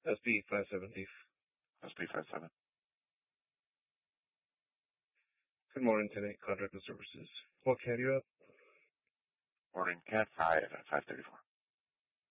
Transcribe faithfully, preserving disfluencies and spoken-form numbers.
S P five seventy. S P five seven. Good morning, Tenant Contractor Services. What can I do? Morning, Cat five at five thirty-four.